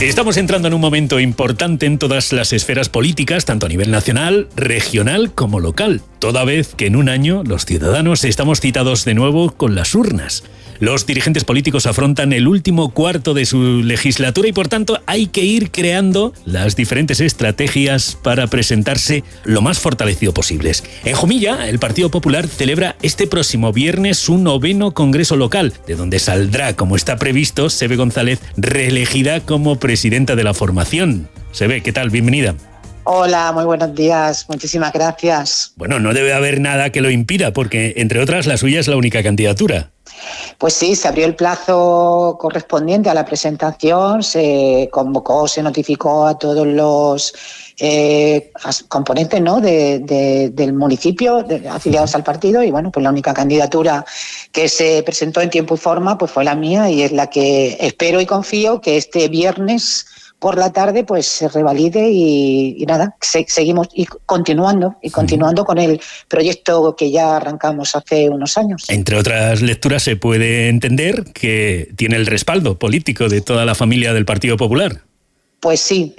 Estamos entrando en un momento importante en todas las esferas políticas, tanto a nivel nacional, regional como local, toda vez que en un año los ciudadanos estamos citados de nuevo con las urnas. Los dirigentes políticos afrontan el último cuarto de su legislatura y por tanto hay que ir creando las diferentes estrategias para presentarse lo más fortalecido posibles. En Jumilla, el Partido Popular celebra este próximo viernes su 9º Congreso Local, de donde saldrá, como está previsto, Sebe González, reelegida como presidenta de la formación. Sebe, ¿qué tal? Bienvenida. Hola, muy buenos días. Muchísimas gracias. Bueno, no debe haber nada que lo impida, porque, entre otras, la suya es la única candidatura. Pues sí, se abrió el plazo correspondiente a la presentación, se convocó, se notificó a todos los componentes, ¿no?, del municipio afiliados al partido y bueno, pues la única candidatura que se presentó en tiempo y forma pues fue la mía y es la que espero y confío que este viernes por la tarde pues se revalide y nada, seguimos y continuando con el proyecto que ya arrancamos hace unos años. Entre otras lecturas se puede entender que tiene el respaldo político de toda la familia del Partido Popular. Pues sí,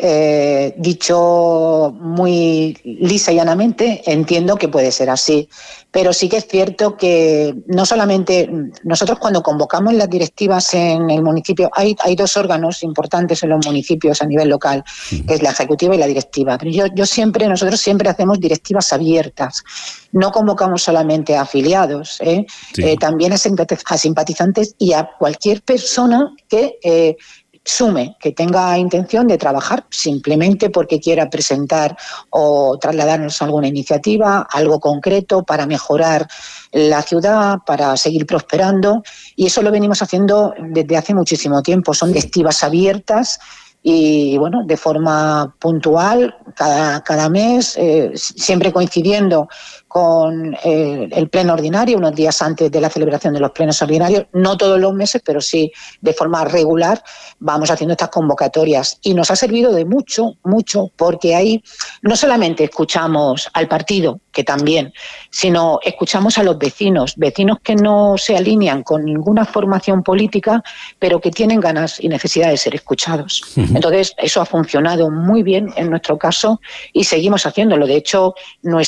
dicho muy lisa y llanamente, entiendo que puede ser así. Pero sí que es cierto que no solamente nosotros cuando convocamos las directivas en el municipio, hay dos órganos importantes en los municipios a nivel local, que es la ejecutiva y la directiva. Pero nosotros siempre hacemos directivas abiertas. No convocamos solamente a afiliados, también a simpatizantes y a cualquier persona que sume, que tenga intención de trabajar simplemente porque quiera presentar o trasladarnos alguna iniciativa, algo concreto para mejorar la ciudad, para seguir prosperando. Y eso lo venimos haciendo desde hace muchísimo tiempo. Son directivas abiertas y, bueno, de forma puntual, cada mes, siempre coincidiendo con el pleno ordinario, unos días antes de la celebración de los plenos ordinarios, no todos los meses, pero sí de forma regular, vamos haciendo estas convocatorias. Y nos ha servido de mucho, porque ahí no solamente escuchamos al partido, que también, sino escuchamos a los vecinos que no se alinean con ninguna formación política, pero que tienen ganas y necesidad de ser escuchados. Entonces, eso ha funcionado muy bien en nuestro caso y seguimos haciéndolo. De hecho,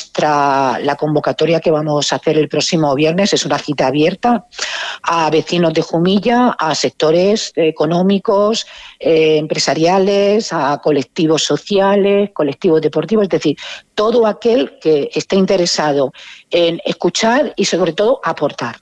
la convocatoria que vamos a hacer el próximo viernes es una cita abierta a vecinos de Jumilla, a sectores económicos, empresariales, a colectivos sociales, colectivos deportivos, es decir, todo aquel que esté interesado en escuchar y sobre todo aportar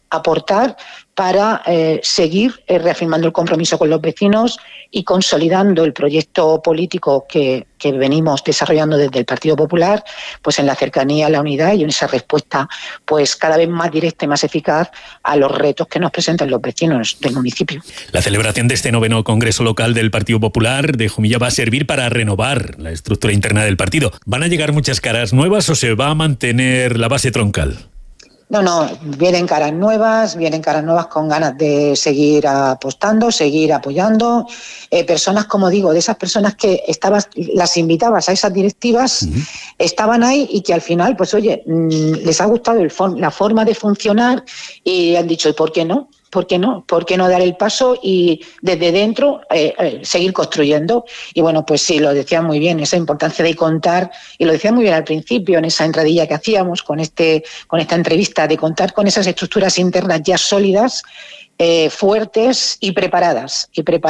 para seguir reafirmando el compromiso con los vecinos y consolidando el proyecto político que venimos desarrollando desde el Partido Popular, pues en la cercanía, la unidad y en esa respuesta pues cada vez más directa y más eficaz a los retos que nos presentan los vecinos del municipio. La celebración de este 9º Congreso Local del Partido Popular de Jumilla va a servir para renovar la estructura interna del partido. ¿Van a llegar muchas caras nuevas o se va a mantener la base troncal? No, vienen caras nuevas con ganas de seguir apostando, seguir apoyando. Personas, como digo, de esas personas que las invitabas a esas directivas, estaban ahí y que al final, pues oye, les ha gustado la forma de funcionar y han dicho, ¿y por qué no? ¿Por qué no? ¿Por qué no dar el paso y desde dentro seguir construyendo? Y bueno, pues sí, lo decía muy bien, esa importancia de contar, y lo decía muy bien al principio, en esa entradilla que hacíamos con esta entrevista, de contar con esas estructuras internas ya sólidas, fuertes y preparadas.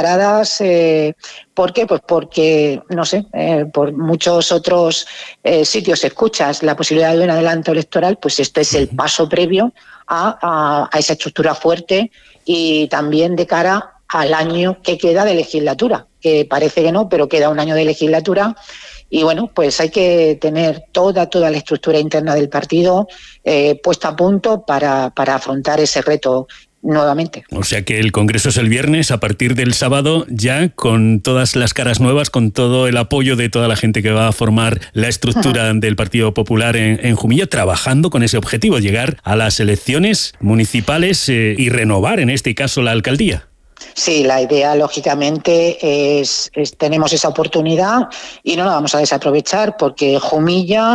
¿Por qué? Pues porque, no sé, por muchos otros sitios escuchas la posibilidad de un adelanto electoral, pues este es el paso previo a esa estructura fuerte y también de cara al año que queda de legislatura, que parece que no, pero queda un año de legislatura. Y bueno, pues hay que tener toda la estructura interna del partido puesta a punto para afrontar ese reto nuevamente. O sea que el Congreso es el viernes, a partir del sábado ya con todas las caras nuevas, con todo el apoyo de toda la gente que va a formar la estructura del Partido Popular en Jumilla, trabajando con ese objetivo, llegar a las elecciones municipales y renovar en este caso la alcaldía. Sí, la idea, lógicamente, es tenemos esa oportunidad y no la vamos a desaprovechar porque Jumilla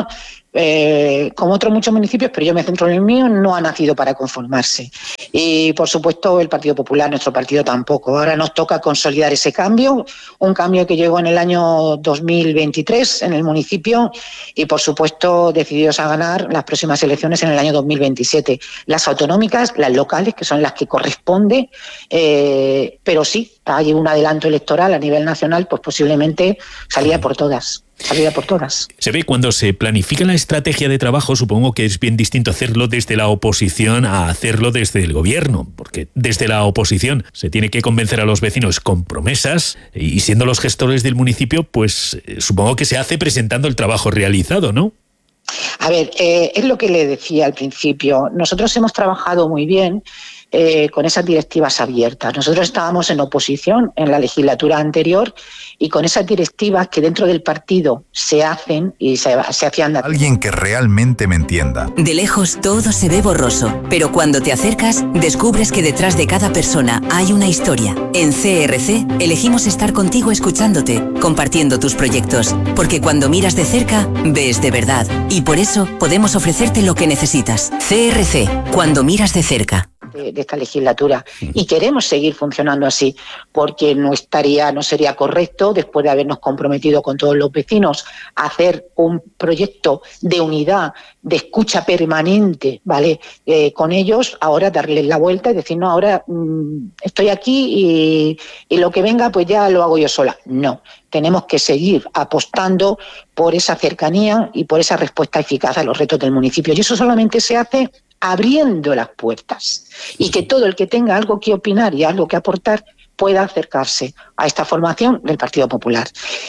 como otros muchos municipios, pero yo me centro en el mío, no ha nacido para conformarse. Y, por supuesto, el Partido Popular, nuestro partido, tampoco. Ahora nos toca consolidar ese cambio, un cambio que llegó en el año 2023 en el municipio y, por supuesto, decididos a ganar las próximas elecciones en el año 2027. Las autonómicas, las locales, que son las que corresponde, pero sí, hay un adelanto electoral a nivel nacional, pues posiblemente salida por todas. Se ve, cuando se planifica la estrategia de trabajo, supongo que es bien distinto hacerlo desde la oposición a hacerlo desde el gobierno, porque desde la oposición se tiene que convencer a los vecinos con promesas y siendo los gestores del municipio, pues supongo que se hace presentando el trabajo realizado, ¿no? A ver, es lo que le decía al principio. Nosotros hemos trabajado muy bien con esas directivas abiertas. Nosotros estábamos en oposición en la legislatura anterior y con esas directivas que dentro del partido se hacen y se hacían... Alguien que realmente me entienda. De lejos todo se ve borroso, pero cuando te acercas descubres que detrás de cada persona hay una historia. En CRC elegimos estar contigo escuchándote, compartiendo tus proyectos, porque cuando miras de cerca, ves de verdad. Y por eso podemos ofrecerte lo que necesitas. CRC, cuando miras de cerca. De esta legislatura y queremos seguir funcionando así porque no sería correcto, después de habernos comprometido con todos los vecinos a hacer un proyecto de unidad, de escucha permanente, ¿vale? Con ellos, ahora darles la vuelta y decir, no, ahora estoy aquí y lo que venga pues ya lo hago yo sola. No, tenemos que seguir apostando por esa cercanía y por esa respuesta eficaz a los retos del municipio y eso solamente se hace abriendo las puertas y que todo el que tenga algo que opinar y algo que aportar pueda acercarse a esta formación del Partido Popular.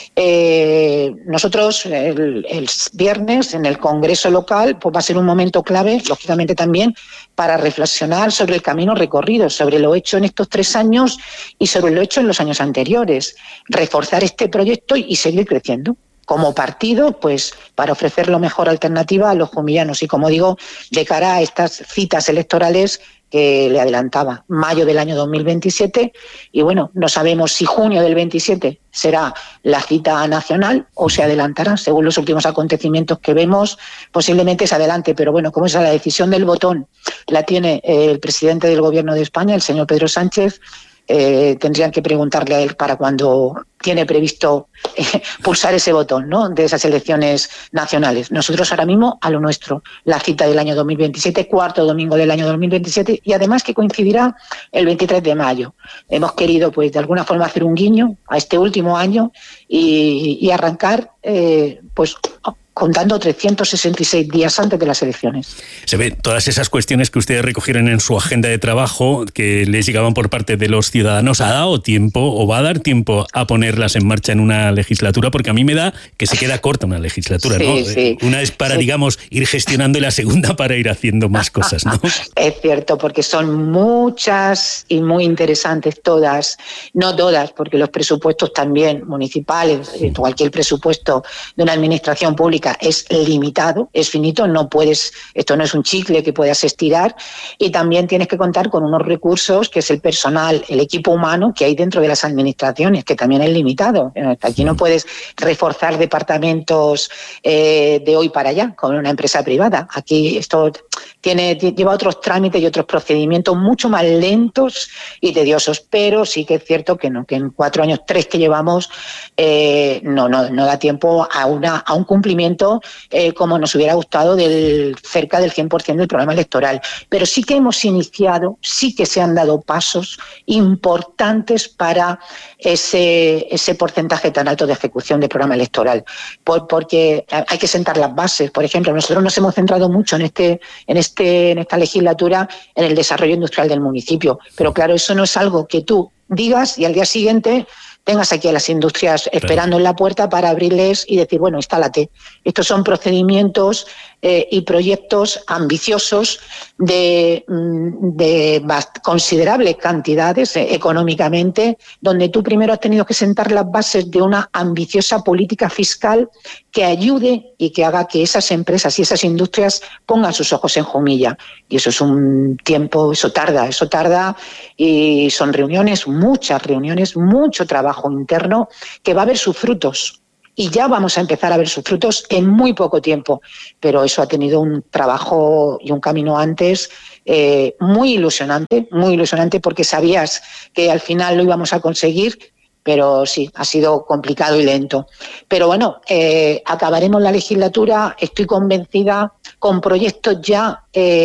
Nosotros el viernes en el Congreso local pues va a ser un momento clave, lógicamente también, para reflexionar sobre el camino recorrido, sobre lo hecho en estos 3 años y sobre lo hecho en los años anteriores, reforzar este proyecto y seguir creciendo. Como partido, pues para ofrecer la mejor alternativa a los jumillanos y, como digo, de cara a estas citas electorales que le adelantaba, mayo del año 2027, y bueno, no sabemos si junio del 27 será la cita nacional o se adelantará, según los últimos acontecimientos que vemos, posiblemente se adelante, pero bueno, como esa la decisión del botón la tiene el presidente del Gobierno de España, el señor Pedro Sánchez, tendrían que preguntarle a él para cuándo tiene previsto pulsar ese botón, ¿no?, de esas elecciones nacionales. Nosotros ahora mismo a lo nuestro, la cita del año 2027, cuarto domingo del año 2027 y además que coincidirá el 23 de mayo. Hemos querido pues de alguna forma hacer un guiño a este último año y arrancar pues contando 366 días antes de las elecciones. Se ve todas esas cuestiones que ustedes recogieron en su agenda de trabajo que les llegaban por parte de los ciudadanos. ¿Ha dado tiempo o va a dar tiempo a ponerlas en marcha en una legislatura? Porque a mí me da que se queda corta una legislatura, sí, ¿no? Sí. Una es para, digamos, ir gestionando y la segunda para ir haciendo más cosas, ¿no? Es cierto, porque son muchas y muy interesantes todas. No todas, porque los presupuestos también municipales, cualquier presupuesto de una administración pública es limitado, es finito, no puedes, esto no es un chicle que puedas estirar y también tienes que contar con unos recursos que es el personal, el equipo humano que hay dentro de las administraciones, que también es limitado. Aquí no puedes reforzar departamentos de hoy para allá con una empresa privada. Aquí esto lleva otros trámites y otros procedimientos mucho más lentos y tediosos, pero sí que es cierto que en 4 años, 3 que llevamos, no da tiempo a un cumplimiento como nos hubiera gustado cerca del 100% del programa electoral. Pero sí que hemos iniciado, sí que se han dado pasos importantes para ese porcentaje tan alto de ejecución del programa electoral. Porque hay que sentar las bases. Por ejemplo, nosotros nos hemos centrado mucho en esta legislatura en el desarrollo industrial del municipio. Pero claro, eso no es algo que tú digas y al día siguiente tengas aquí a las industrias esperando en la puerta para abrirles y decir, bueno, instálate. Estos son procedimientos y proyectos ambiciosos de considerables cantidades económicamente, donde tú primero has tenido que sentar las bases de una ambiciosa política fiscal que ayude y que haga que esas empresas y esas industrias pongan sus ojos en Jumilla. Y eso es un tiempo, eso tarda y son reuniones, muchas reuniones, mucho trabajo interno que va a haber sus frutos. y ya vamos a empezar a ver sus frutos en muy poco tiempo, pero eso ha tenido un trabajo y un camino antes muy ilusionante porque sabías que al final lo íbamos a conseguir, pero sí, ha sido complicado y lento. Pero bueno, acabaremos la legislatura, estoy convencida, con proyectos ya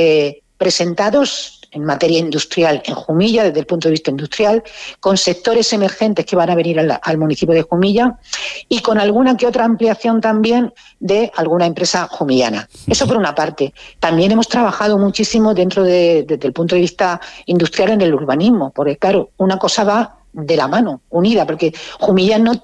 presentados en materia industrial en Jumilla, desde el punto de vista industrial, con sectores emergentes que van a venir al municipio de Jumilla y con alguna que otra ampliación también de alguna empresa jumillana. Eso por una parte. También hemos trabajado muchísimo desde el punto de vista industrial en el urbanismo, porque claro, una cosa va de la mano, unida, porque Jumilla no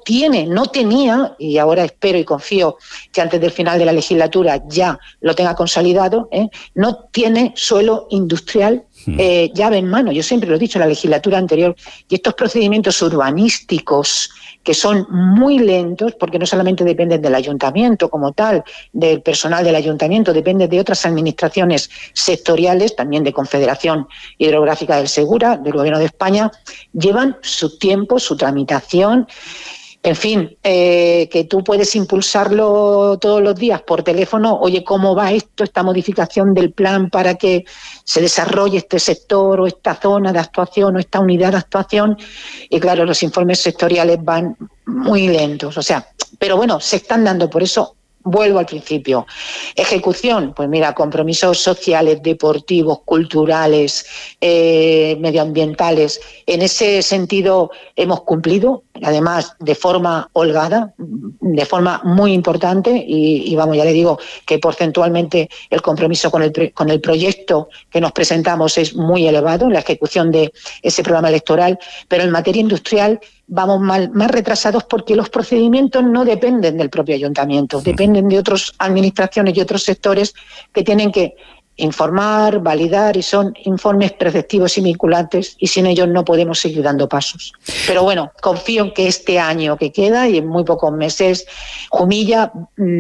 tenía, y ahora espero y confío que antes del final de la legislatura ya lo tenga consolidado, no tiene suelo industrial llave en mano. Yo siempre lo he dicho en la legislatura anterior, y estos procedimientos urbanísticos que son muy lentos, porque no solamente dependen del ayuntamiento como tal, del personal del ayuntamiento, dependen de otras administraciones sectoriales, también de Confederación Hidrográfica del Segura, del Gobierno de España, llevan su tiempo, su tramitación. En fin, que tú puedes impulsarlo todos los días por teléfono, oye, ¿cómo va esta modificación del plan para que se desarrolle este sector o esta zona de actuación o esta unidad de actuación? Y claro, los informes sectoriales van muy lentos, pero bueno, se están dando, por eso vuelvo al principio. Ejecución, pues mira, compromisos sociales, deportivos, culturales, medioambientales. En ese sentido hemos cumplido, además de forma holgada, de forma muy importante y vamos, ya le digo que porcentualmente el compromiso con el proyecto que nos presentamos es muy elevado en la ejecución de ese programa electoral, pero en materia industrial vamos más retrasados porque los procedimientos no dependen del propio ayuntamiento, dependen de otras administraciones y otros sectores que tienen que informar, validar, y son informes preceptivos y vinculantes, y sin ellos no podemos seguir dando pasos. Pero bueno, confío en que este año que queda y en muy pocos meses Jumilla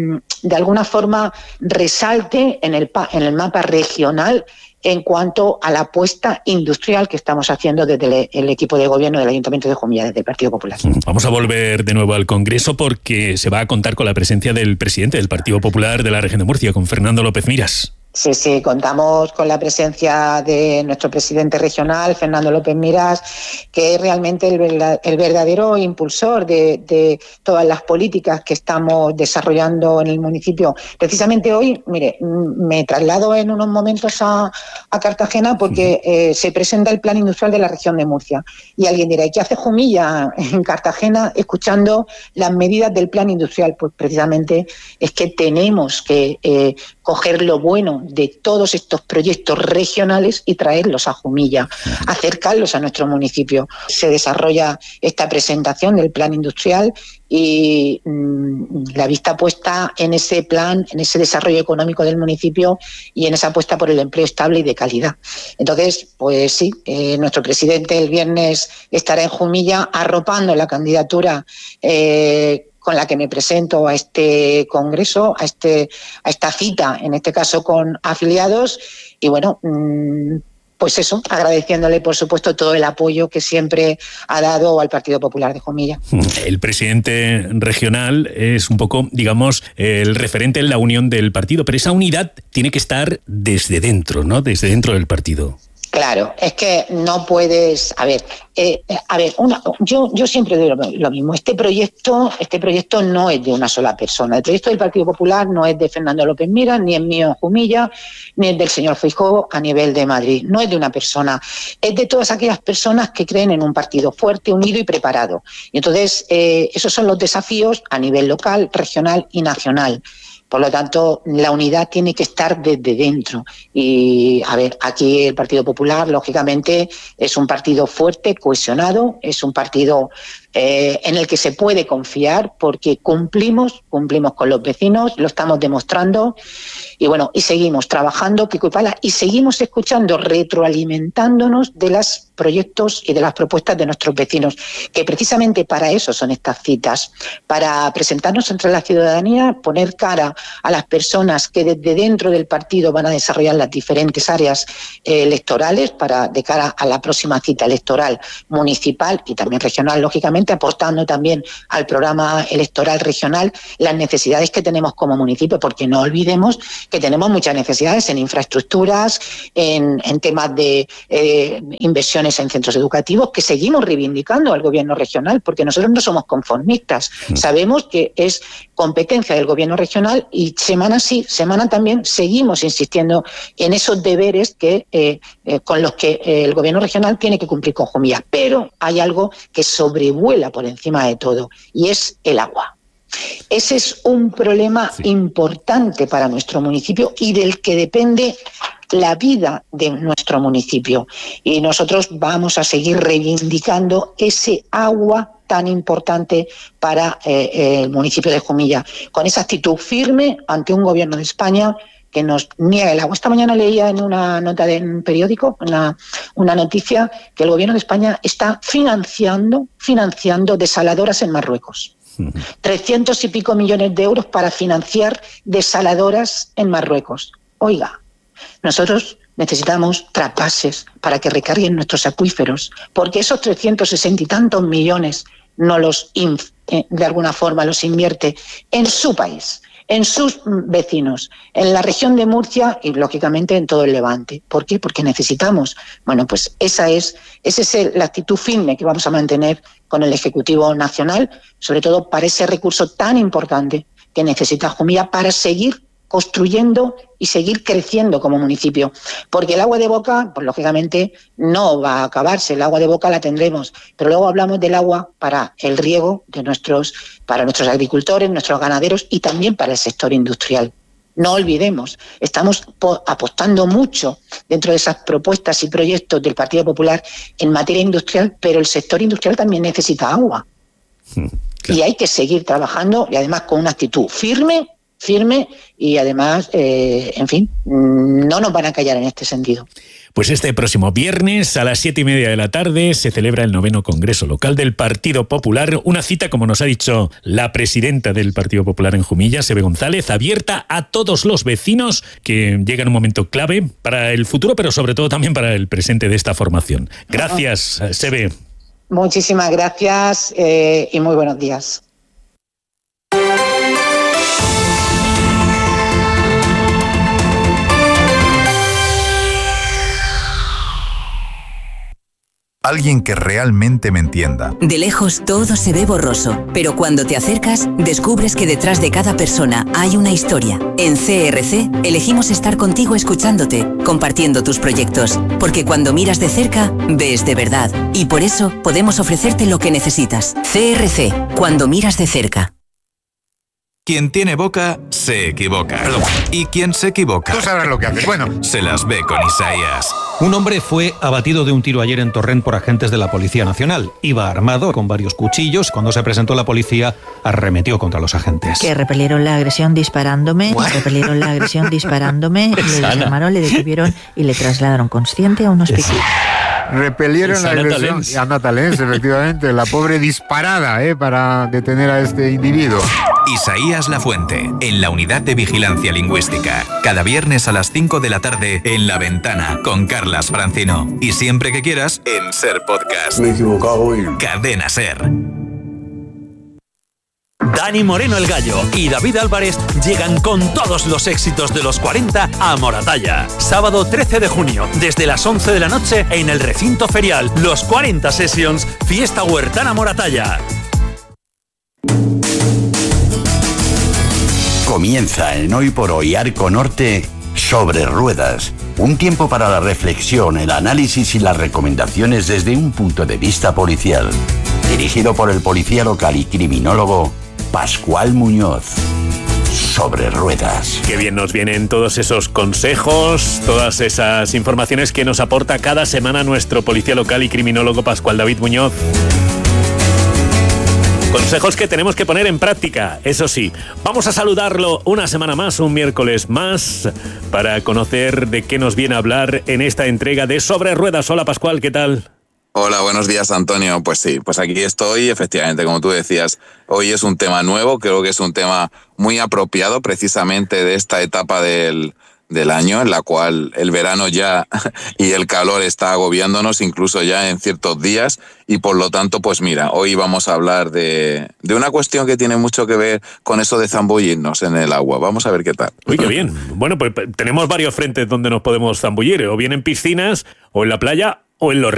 de alguna forma resalte en el mapa regional en cuanto a la apuesta industrial que estamos haciendo desde el equipo de gobierno del Ayuntamiento de Jumilla, desde el Partido Popular. Vamos a volver de nuevo al Congreso porque se va a contar con la presencia del presidente del Partido Popular de la región de Murcia, con Fernando López Miras. Sí, contamos con la presencia de nuestro presidente regional, Fernando López Miras, que es realmente el verdadero impulsor de todas las políticas que estamos desarrollando en el municipio. Precisamente hoy, mire, me traslado en unos momentos a Cartagena porque se presenta el Plan Industrial de la región de Murcia. Y alguien dirá, ¿y qué hace Jumilla en Cartagena escuchando las medidas del Plan Industrial? Pues precisamente es que tenemos que coger lo bueno de todos estos proyectos regionales y traerlos a Jumilla, acercarlos a nuestro municipio. Se desarrolla esta presentación del plan industrial y la vista puesta en ese plan, en ese desarrollo económico del municipio y en esa apuesta por el empleo estable y de calidad. Entonces, pues sí, nuestro presidente el viernes estará en Jumilla arropando la candidatura con la que me presento a este congreso, a esta cita, en este caso con afiliados, y bueno, pues eso, agradeciéndole por supuesto todo el apoyo que siempre ha dado al Partido Popular de Jumilla. El presidente regional es un poco, digamos, el referente en la unión del partido, pero esa unidad tiene que estar desde dentro, ¿no? Desde dentro del partido. Claro, es que no puedes... yo siempre digo lo mismo. Este proyecto no es de una sola persona. El proyecto del Partido Popular no es de Fernando López Miras, ni es mío en Jumilla, ni es del señor Feijóo a nivel de Madrid. No es de una persona. Es de todas aquellas personas que creen en un partido fuerte, unido y preparado. Y entonces, esos son los desafíos a nivel local, regional y nacional. Por lo tanto, la unidad tiene que estar desde dentro. Y, aquí el Partido Popular, lógicamente, es un partido fuerte, cohesionado, es un partido en el que se puede confiar porque cumplimos con los vecinos, lo estamos demostrando y bueno, y seguimos trabajando pico y pala y seguimos escuchando, retroalimentándonos de los proyectos y de las propuestas de nuestros vecinos, que precisamente para eso son estas citas, para presentarnos entre la ciudadanía, poner cara a las personas que desde dentro del partido van a desarrollar las diferentes áreas electorales de cara a la próxima cita electoral municipal y también regional, lógicamente, aportando también al programa electoral regional las necesidades que tenemos como municipio, porque no olvidemos que tenemos muchas necesidades en infraestructuras, en temas de inversiones en centros educativos, que seguimos reivindicando al gobierno regional, porque nosotros no somos conformistas. Sabemos que es competencia del gobierno regional y semana sí, semana también seguimos insistiendo en esos deberes con los que el gobierno regional tiene que cumplir con Jumilla. Pero hay algo que sobrevuela por encima de todo y es el agua. Ese es un problema importante para nuestro municipio y del que depende la vida de nuestro municipio. Y nosotros vamos a seguir reivindicando ese agua tan importante para el municipio de Jumilla, con esa actitud firme ante un gobierno de España que nos niega el agua. Esta mañana leía en una nota de un periódico, una noticia, que el gobierno de España está financiando desaladoras en Marruecos. 300 y pico millones de euros para financiar desaladoras en Marruecos. Oiga, nosotros necesitamos traspases para que recarguen nuestros acuíferos, porque esos 360 y tantos millones no de alguna forma los invierte en su país, en sus vecinos, en la región de Murcia y, lógicamente, en todo el Levante. ¿Por qué? Porque necesitamos. Bueno, pues esa es la actitud firme que vamos a mantener con el Ejecutivo Nacional, sobre todo para ese recurso tan importante que necesita Jumilla para seguir construyendo y seguir creciendo como municipio. Porque el agua de boca, pues lógicamente no va a acabarse, el agua de boca la tendremos, pero luego hablamos del agua para el riego para nuestros agricultores, nuestros ganaderos y también para el sector industrial. No olvidemos, estamos apostando mucho dentro de esas propuestas y proyectos del Partido Popular en materia industrial, pero el sector industrial también necesita agua. Claro. Y hay que seguir trabajando y además con una actitud firme y además, en fin, no nos van a callar en este sentido. Pues este próximo viernes a las 7:30 de la tarde se celebra el 9º Congreso Local del Partido Popular, una cita, como nos ha dicho la presidenta del Partido Popular en Jumilla, Sebe González, abierta a todos los vecinos, que llega en un momento clave para el futuro, pero sobre todo también para el presente de esta formación. Gracias, Sebe. Muchísimas gracias y muy buenos días. Alguien que realmente me entienda. De lejos todo se ve borroso, pero cuando te acercas, descubres que detrás de cada persona hay una historia. En CRC elegimos estar contigo escuchándote, compartiendo tus proyectos, porque cuando miras de cerca, ves de verdad. Y por eso podemos ofrecerte lo que necesitas. CRC, cuando miras de cerca. Quien tiene boca, se equivoca. Y quien se equivoca... Tú sabrás lo que haces. Bueno, se las ve con Isaías. Un hombre fue abatido de un tiro ayer en Torrent por agentes de la Policía Nacional. Iba armado con varios cuchillos. Cuando se presentó la policía, arremetió contra los agentes. Que repelieron la agresión disparándome. Le desarmaron, le detuvieron y le trasladaron consciente a un hospital. Repelieron la agresión a Natalens, efectivamente, la pobre disparada para detener a este individuo. Isaías Lafuente, en la Unidad de Vigilancia Lingüística. Cada viernes a las 5 de la tarde en La Ventana con Carlas Francino. Y siempre que quieras en Ser Podcast. Me he equivocado y... Cadena Ser. Dani Moreno el Gallo y David Álvarez llegan con todos los éxitos de los 40 a Moratalla. Sábado 13 de junio, desde las 11 de la noche en el recinto ferial. Los 40 Sessions, Fiesta Huertana Moratalla. Comienza en Hoy por Hoy Arco Norte, Sobre Ruedas. Un tiempo para la reflexión, el análisis y las recomendaciones desde un punto de vista policial. Dirigido por el policía local y criminólogo Pascual Muñoz. Sobre Ruedas. Qué bien nos vienen todos esos consejos, todas esas informaciones que nos aporta cada semana nuestro policía local y criminólogo Pascual David Muñoz. Consejos que tenemos que poner en práctica, eso sí. Vamos a saludarlo una semana más, un miércoles más, para conocer de qué nos viene a hablar en esta entrega de Sobre Ruedas. Hola Pascual, ¿qué tal? Hola, buenos días, Antonio. Pues sí, pues aquí estoy, efectivamente, como tú decías, hoy es un tema nuevo, creo que es un tema muy apropiado precisamente de esta etapa del año en la cual el verano ya y el calor está agobiándonos incluso ya en ciertos días, y por lo tanto, pues mira, hoy vamos a hablar de una cuestión que tiene mucho que ver con eso de zambullirnos en el agua. Vamos a ver qué tal. Uy, qué bien. Bueno, pues tenemos varios frentes donde nos podemos zambullir, o bien en piscinas, o en la playa, o en los